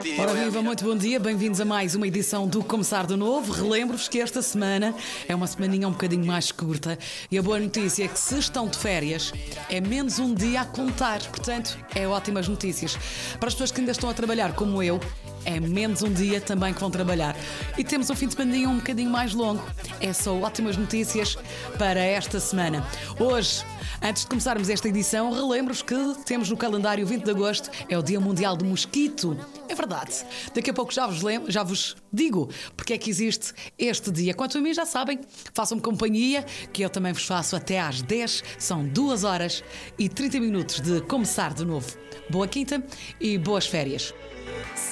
Ora viva, muito bom dia, bem-vindos a mais uma edição do Começar de Novo. Relembro-vos que esta semana é uma semaninha um bocadinho mais curta e a boa notícia é que se estão de férias é menos um dia a contar, portanto é ótimas notícias. Para as pessoas que ainda estão a trabalhar como eu, é menos um dia também que vão trabalhar. E temos um fim de semana um bocadinho mais longo. É só ótimas notícias para esta semana. Hoje, antes de começarmos esta edição, relembro-vos que temos no calendário 20 de agosto, é o Dia Mundial do Mosquito. É verdade. Daqui a pouco já vos digo porque é que existe este dia. Quanto a mim, já sabem, façam-me companhia, que eu também vos faço até às 10. São 2 horas e 30 minutos de começar de novo. Boa quinta e boas férias.